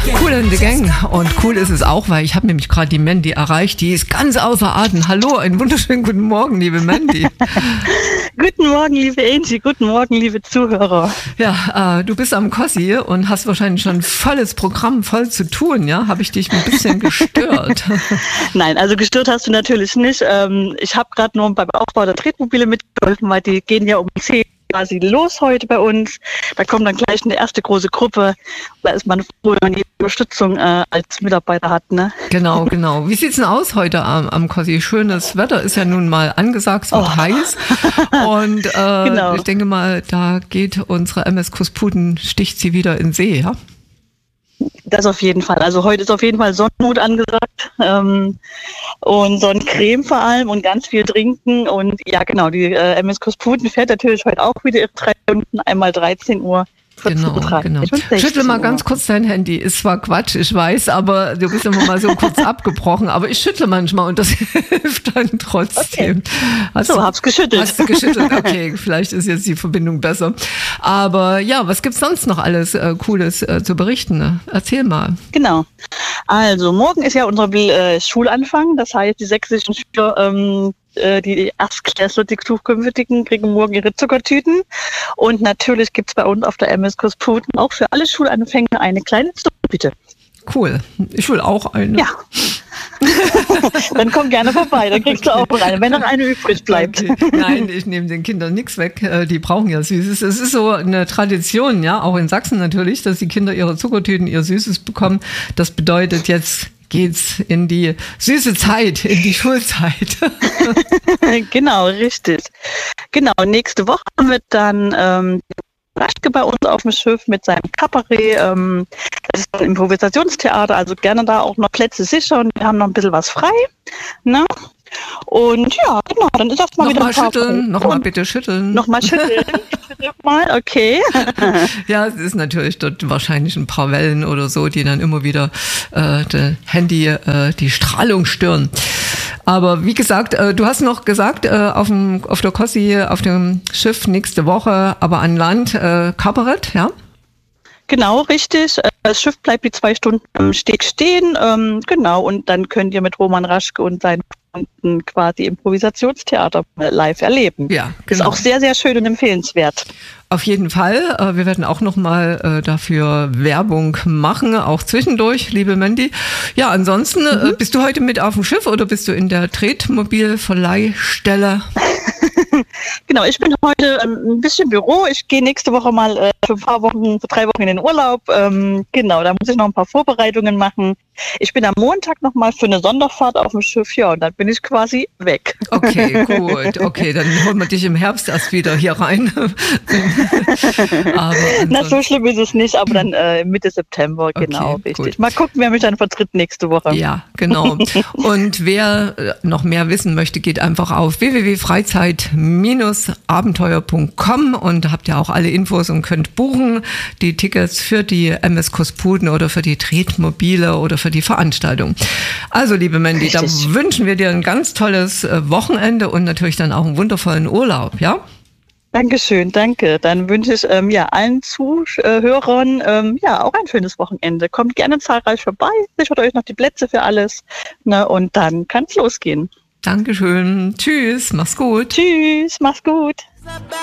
Cool in the Gang. Und cool ist es auch, weil ich habe nämlich gerade die Mandy erreicht. Die ist ganz außer Atem. Hallo, einen wunderschönen guten Morgen, liebe Mandy. Guten Morgen, liebe Angie. Guten Morgen, liebe Zuhörer. Ja, du bist am Kossi und hast wahrscheinlich schon volles Programm, voll zu tun, ja? Habe ich dich ein bisschen gestört? Nein, also gestört hast du natürlich nicht. Ich habe gerade nur beim Aufbau der Tretmobile mitgeholfen, weil die gehen ja um 10 quasi los heute bei uns. Da kommt dann gleich eine erste große Gruppe. Da ist man froh, wenn man die Unterstützung als Mitarbeiter hat. Ne? Genau. Wie sieht's denn aus heute am Kossi? Schönes Wetter ist ja nun mal angesagt, es wird heiß. Und genau. Ich denke mal, da geht unsere MS Kusputen, sticht sie wieder in See, ja? Das auf jeden Fall. Also heute ist auf jeden Fall Sonnenhut angesagt und Sonnencreme vor allem und ganz viel trinken. Und ja genau, die MS Kusputen fährt natürlich heute auch wieder ihre 3 Stunden, einmal 13 Uhr. Genau. Schüttel mal ganz kurz dein Handy. Ist zwar Quatsch, ich weiß, aber du bist immer mal so kurz abgebrochen. Aber ich schüttle manchmal und das hilft dann trotzdem. Okay. Hab's geschüttelt. Hast du geschüttelt? Okay, vielleicht ist jetzt die Verbindung besser. Aber ja, was gibt's sonst noch alles Cooles zu berichten? Ne? Erzähl mal. Genau. Also morgen ist ja unser Schulanfang. Das heißt, die sächsischen Schüler die Erstklässler, die Zukünftigen, kriegen morgen ihre Zuckertüten. Und natürlich gibt es bei uns auf der MS Kusputen auch für alle Schulanfänger eine kleine Zuckertüte. Cool. Ich will auch eine. Ja. Dann komm gerne vorbei, dann kriegst du auch eine, wenn noch eine übrig bleibt. Okay. Nein, ich nehme den Kindern nichts weg. Die brauchen ja Süßes. Es ist so eine Tradition, ja, auch in Sachsen natürlich, dass die Kinder ihre Zuckertüten, ihr Süßes bekommen. Das bedeutet, jetzt geht's in die süße Zeit, in die Schulzeit. Genau, richtig. Genau, nächste Woche wird dann Raschke bei uns auf dem Schiff mit seinem Kabarett. Das ist ein Improvisationstheater, also gerne da auch noch Plätze sichern. Wir haben noch ein bisschen was frei. Ne? Und ja, genau, dann ist das mal wieder Nochmal bitte schütteln. Nochmal schütteln. Mal, okay. Ja, es ist natürlich dort wahrscheinlich ein paar Wellen oder so, die dann immer wieder das Handy, die Strahlung stören. Aber wie gesagt, du hast noch gesagt, auf der Kossi, auf dem Schiff nächste Woche, aber an Land Kabarett, ja? Genau, richtig. Das Schiff bleibt die 2 Stunden am Steg stehen. Genau, und dann könnt ihr mit Roman Raschke und seinen Freunden quasi Improvisationstheater live erleben. Ja, genau. Ist auch sehr, sehr schön und empfehlenswert. Auf jeden Fall. Wir werden auch nochmal dafür Werbung machen, auch zwischendurch, liebe Mandy. Ja, ansonsten, bist du heute mit auf dem Schiff oder bist du in der Tretmobilverleihstelle? Genau, ich bin heute ein bisschen Büro. Ich gehe nächste Woche mal für 3 Wochen in den Urlaub. Genau, da muss ich noch ein paar Vorbereitungen machen. Ich bin am Montag nochmal für eine Sonderfahrt auf dem Schiff, ja, und dann bin ich quasi weg. Okay, gut. Okay, dann holen wir dich im Herbst erst wieder hier rein. Aber na, so schlimm ist es nicht, aber dann Mitte September, genau, okay, richtig. Gut. Mal gucken, wer mich dann vertritt nächste Woche. Ja, genau. Und wer noch mehr wissen möchte, geht einfach auf www.freizeit-abenteuer.com und habt ja auch alle Infos und könnt buchen die Tickets für die MS Kusputen oder für die Tretmobile oder für die Veranstaltung. Also, liebe Mandy, da wünschen wir dir ein ganz tolles Wochenende und natürlich dann auch einen wundervollen Urlaub, ja? Dankeschön, danke. Dann wünsche ich allen Zuhörern auch ein schönes Wochenende. Kommt gerne zahlreich vorbei, sichert euch noch die Plätze für alles, ne, und dann kann es losgehen. Dankeschön. Tschüss, mach's gut. Tschüss, mach's gut.